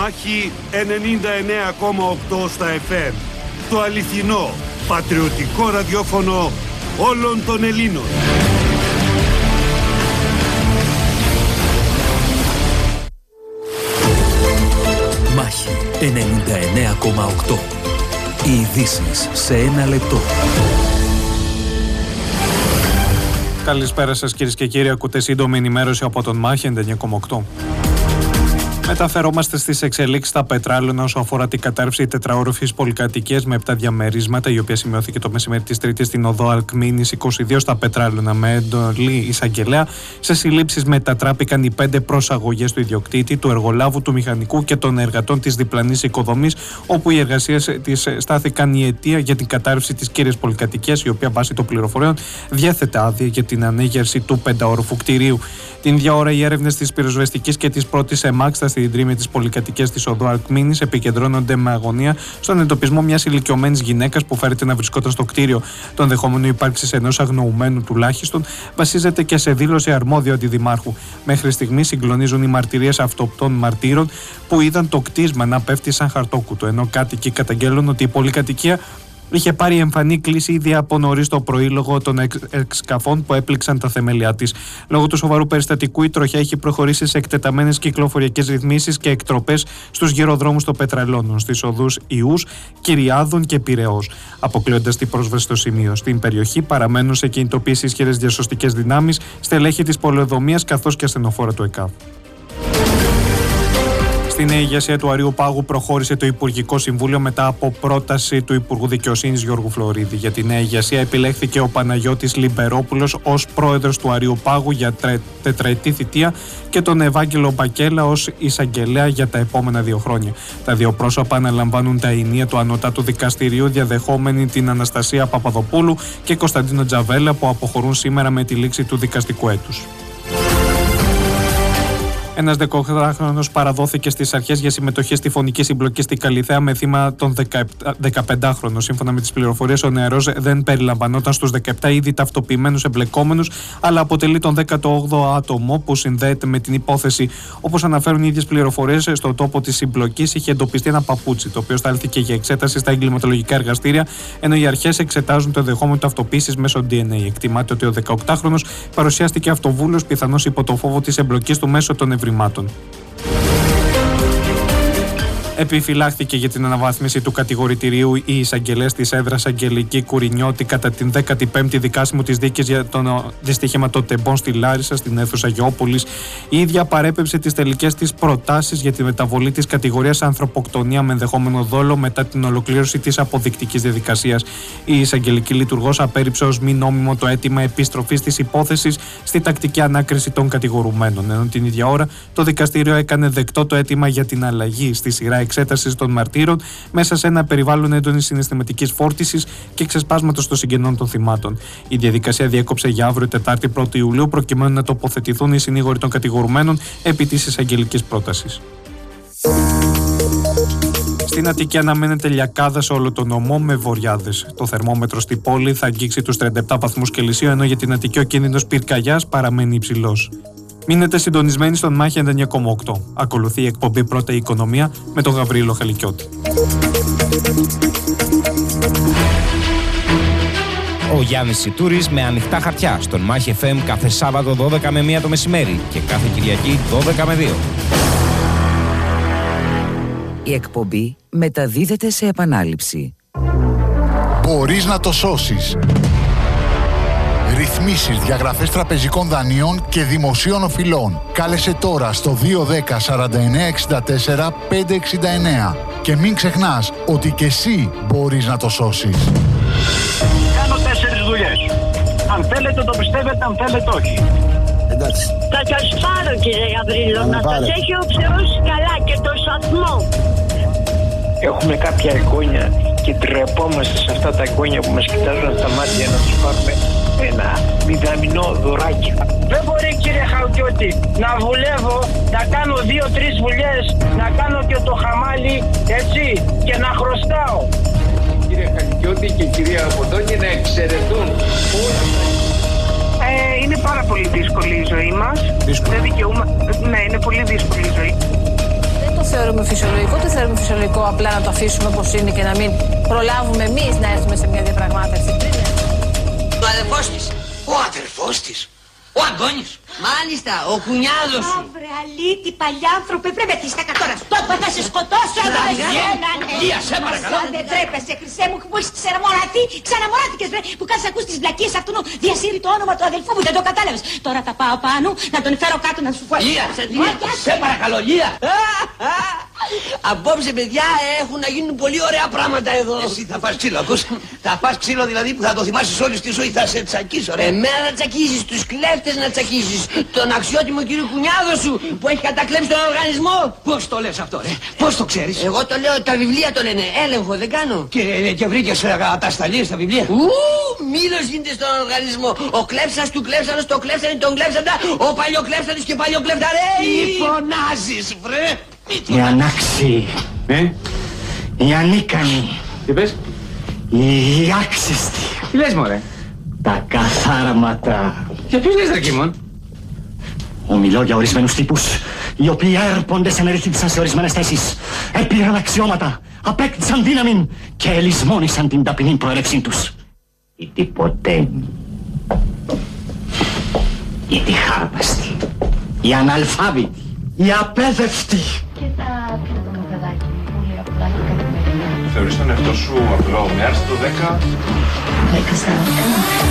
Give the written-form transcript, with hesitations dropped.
Μάχη 99,8 στα FM. Το αληθινό, πατριωτικό ραδιόφωνο όλων των Ελλήνων. Μάχη 99,8. Οι ειδήσεις σε ένα λεπτό. Καλησπέρα σας κυρίες και κύριοι, ακούτε σύντομη ενημέρωση από τον Μάχη 99,8. Μεταφερόμαστε στις εξελίξεις στα Πετράλαιωνα όσο αφορά την κατάρρευση τετραόροφης πολυκατοικίας με 7 διαμερίσματα, η οποία σημειώθηκε το μεσημέρι της Τρίτης στην οδό Αλκμήνης 22 στα Πετράλαιωνα με εντολή εισαγγελέα. Σε συλλήψεις μετατράπηκαν οι 5 προσαγωγές του ιδιοκτήτη, του εργολάβου, του μηχανικού και των εργατών της διπλανής οικοδομής, όπου οι εργασίες της στάθηκαν η αιτία για την κατάρρευση της κύριας πολυκατοικίας, η οποία βάσει των πληροφοριών διέθετε άδεια για την ανέγερση του πενταόροφου κτηρίου. Την ίδια ώρα, οι έρευνες της πυροσβεστικής και της πρώτης ΕΜΑΚ στα συντρίμμια της πολυκατοικίας της οδού Αλκμήνης επικεντρώνονται με αγωνία στον εντοπισμό μιας ηλικιωμένης γυναίκας που φέρεται να βρισκόταν στο κτίριο. Το ενδεχόμενο ύπαρξης ενός αγνοουμένου τουλάχιστον βασίζεται και σε δήλωση αρμόδιου αντιδημάρχου. Μέχρι στιγμή συγκλονίζουν οι μαρτυρίες αυτοπτών μαρτύρων που είδαν το κτίσμα να πέφτει σαν χαρτόκουτο, ενώ κάτοικοι καταγγέλουν ότι η πολυκατοικία είχε πάρει εμφανή κλίση ήδη από νωρίς το πρωί λόγω των εξκαφών που έπληξαν τα θεμέλια της. Λόγω του σοβαρού περιστατικού, η τροχιά έχει προχωρήσει σε εκτεταμένες κυκλοφοριακές ρυθμίσεις και εκτροπές στους γυροδρόμους των Πετραλαιώνων, στις οδούς Ιούς, Κυριάδων και Πειραιώς, αποκλείοντας την πρόσβαση στο σημείο. Στην περιοχή παραμένουν σε κινητοποίηση ισχυρές διασωστικές δυνάμεις, στελέχη της πολεοδομίας καθώς και ασθενοφόρα του ΕΚΑΒ. Στην νέα ηγεσία του Αριού Πάγου προχώρησε το Υπουργικό Συμβούλιο μετά από πρόταση του Υπουργού Δικαιοσύνης Γιώργου Φλωρίδη. Για τη νέα ηγεσία επιλέχθηκε ο Παναγιώτης Λιμπερόπουλος ως πρόεδρος του Αριού Πάγου για τετραετή θητεία και τον Ευάγγελο Μπακέλα ως εισαγγελέα για τα επόμενα 2 χρόνια. Τα δύο πρόσωπα αναλαμβάνουν τα ηνία του Ανωτάτου Δικαστηρίου, διαδεχόμενοι την Αναστασία Παπαδοπούλου και Κωνσταντίνο Τζαβέλα, που αποχωρούν σήμερα με τη λήξη του δικαστικού έτους. Ένας 18χρονος παραδόθηκε στις αρχές για συμμετοχή στη φωνική συμπλοκή στη Καλιθέα με θύμα τον 15χρονο. Σύμφωνα με τις πληροφορίες, ο νεαρός δεν περιλαμβανόταν στους 17 ήδη ταυτοποιημένους εμπλεκόμενους, αλλά αποτελεί τον 18ο άτομο που συνδέεται με την υπόθεση. Όπως αναφέρουν οι ίδιες πληροφορίες, στο τόπο της συμπλοκής είχε εντοπιστεί ένα παπούτσι, το οποίο στάλθηκε για εξέταση στα εγκληματολογικά εργαστήρια, ενώ οι αρχές εξετάζουν το ενδεχόμενο ταυτοποίησης μέσω DNA. Εκτιμάται ότι ο 18χρονος παρουσιάστηκε αυτοβούλος, πιθανώς υπό το φόβο της εμπλοκής του μέσω των ευρημάτων. Επιφυλάχθηκε για την αναβάθμιση του κατηγορητηρίου η εισαγγελέας της έδρας Αγγελική Κουρινιώτη κατά την 15η δικάσιμου της δίκης για το δυστύχημα των τεμπών στη Λάρισα, στην αίθουσα Αγιώπολης. Η ίδια παρέπεψε τις τελικές της προτάσεις για τη μεταβολή της κατηγορίας ανθρωποκτονία με ενδεχόμενο δόλο μετά την ολοκλήρωση της αποδεικτικής διαδικασίας. Η εισαγγελική λειτουργός απέρριψε ως μη νόμιμο το αίτημα επιστροφής της υπόθεσης στη τακτική ανάκριση των κατηγορουμένων. Ενώ την ίδια ώρα το δικαστήριο έκανε δεκτό το αίτημα για την αλλαγή στη σειρά εξέτασης των μαρτύρων μέσα σε ένα περιβάλλον έντονης συναισθηματικής φόρτισης και ξεσπάσματος των συγγενών των θυμάτων. Η διαδικασία διέκοψε για αύριο Τετάρτη 1η Ιουλίου προκειμένου να τοποθετηθούν οι συνήγοροι των κατηγορουμένων επί της εισαγγελικής πρότασης. Στην Αττική αναμένεται λιακάδα σε όλο τον νομό με βοριάδες. Το θερμόμετρο στη πόλη θα αγγίξει τους 37 βαθμούς Κελσίου, ενώ για την Αττική ο κίνδυνος πυρκαγιάς παραμένει υψηλός. Μείνετε συντονισμένοι στον Μάχη 99,8. Ακολουθεί η εκπομπή Πρώτα η Οικονομία με τον Γαβρίλο Χαλικιώτη. Ο Γιάννης Σιτούρης με ανοιχτά χαρτιά στον Μάχη FM κάθε Σάββατο 12 με 1 το μεσημέρι και κάθε Κυριακή 12 με 2. Η εκπομπή μεταδίδεται σε επανάληψη. Μπορείς να το σώσεις. Ρυθμίσεις, διαγραφές τραπεζικών δανείων και δημοσίων οφειλών. Κάλεσε τώρα στο 210 49 64 569 και μην ξεχνάς ότι και εσύ μπορείς να το σώσεις. Κάνω 4 δουλειές. Αν θέλετε το πιστεύετε, αν θέλετε όχι. Εντάξει. Θα σας πάρω, κύριε Γαβρίλο, να σας έχει ο Θεός καλά και το σταθμό. Έχουμε κάποια εγγόνια και ντρεπόμαστε σε αυτά τα εγγόνια που μας κοιτάζουν στα μάτια να τους πάρουμε ένα μηδαμινό δωράκι. Δεν μπορεί, κύριε Χαουτιώτη, να δουλεύω, να κάνω 2-3 δουλειές, να κάνω και το χαμάλι, έτσι, και να χρωστάω. Κύριε Χαουτιώτη και κυρία Αποντώνη να εξαιρετούν όλα. Είναι πάρα πολύ δύσκολη η ζωή μας. Δεν δικαιούμαι. Ναι, είναι πολύ δύσκολη η ζωή. Δεν το θεωρούμε φυσιολογικό, το θεωρούμε φυσιολογικό απλά να το αφήσουμε όπως είναι και να μην προλάβουμε εμείς να έρθουμε σε μια διαπραγμάτευση. Ο αδερφός της. Ο αδερφός της. Ο Αντώνης. Μάλιστα, ο κουνιάδος σου. Αύρε αλήτη, παλιάνθρωπε, πρέπει να στα κατόρας. Τότε θα σε σκοτώσω εδώ εσένα. Λία, σε παρακαλώ. Αν δεν τρέπεσαι, χρυσέ μου, που έχεις ξαναμοράθηκες, βρε, που κάνεις ακούς τις βλακίες αυτού νου. Διασύρει το όνομα του αδελφού μου, δεν το κατάλαβες. Τώρα θα πάω πάνω, να τον φέρω κάτω να σου πω. Λία, σε παρακαλώ, Λία. Απόψε, παιδιά, έχουν να γίνουν πολύ ωραία πράγματα εδώ. Εσύ θα φας ξύλο, ακούς. Θα φας ξύλο δηλαδή που θα το θυμάσεις όλη τη ζωή, θα σε τσακίσω, ρε. Εμένα να τσακίζεις, τους κλέφτες να τσακίζεις. Τον αξιότιμο κύριο κουνιάδο σου που έχει κατακλέψει τον οργανισμό. Πώς το λες αυτό, ρε, πώς το ξέρεις? Εγώ το λέω, τα βιβλία το λένε, έλεγχο δεν κάνω. Και βρήκες ατασταλίες στα βιβλία? Μήλος γίνεται στον οργανισμό. Ο κλέψας του κλέψανος, το κλέψανε, τον κλέψαντα. Ο παλιοκλέψανος και παλιοκλέφταρε. Τι φωνάζεις, βρε? Οι ανάξιοι, οι ανίκανοι. Τι πες? Οι άξιστοι. Τι λες, μωρέ? Τα καθάρματα. Για ποιους λες, ρε Κίμων? Ομιλώ για ορισμένους τύπους, οι οποίοι έρπονται σε μερικήτησαν σε ορισμένες θέσεις, έπειραν αξιώματα, απέκτησαν δύναμη και ελισμόνησαν την ταπεινή προέλευσή τους. Οι τυποτέμοι, οι τυχάρπαστοι, οι αναλφάβητοι, οι απέδευτοι. Και τα πίνω το καφεδάκι, πολύ απλά και καθημερινά. Θεωρείς τον εαυτό σου απλό, με άρση το 10? 10 στα 10.